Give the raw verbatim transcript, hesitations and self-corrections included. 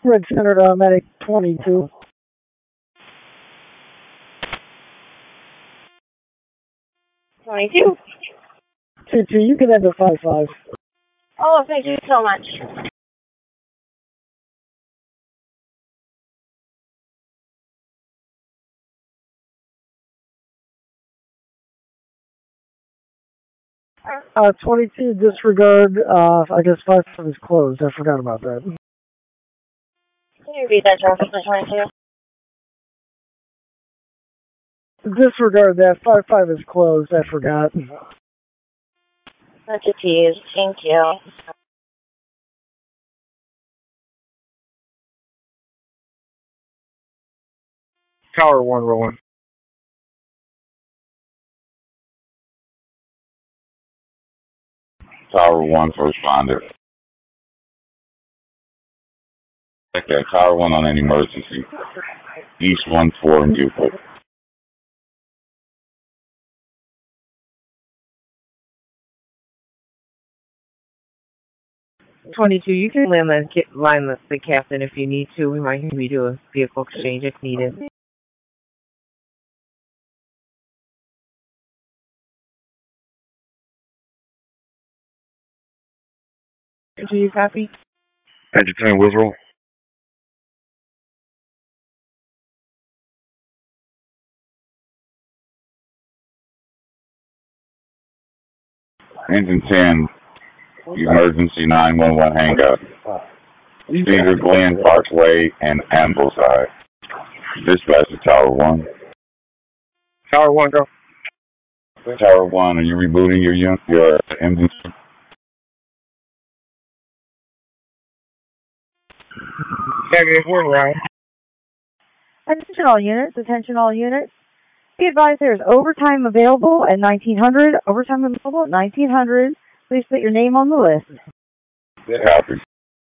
Red Center to Medic twenty-two. twenty-two. two two, you can enter five five. Oh, thank you so much. Uh, twenty-two, disregard, uh, I guess five five is closed. I forgot about that. Can you repeat that, traffic for twenty-two? Disregard that, five five is closed. I forgot. Such a tease. Thank you. Tower one rolling. Tower one, first responder. Okay, Tower one on an emergency. East one four in Beaufort. twenty-two, you can land the, line the, the captain if you need to. We might need to do a vehicle exchange if needed. Do you copy? Engine ten, wheels roll. Engine ten, emergency nine one one hang up. Cedar Glen Parkway and Ambleside. Dispatch to Tower one. Tower one, go. Tower one, are you rebooting your unit, your engine? Negative, we're around. Attention all units, attention all units. Be advised there is overtime available at nineteen hundred. Overtime available at nineteen hundred. Please put your name on the list. Copy.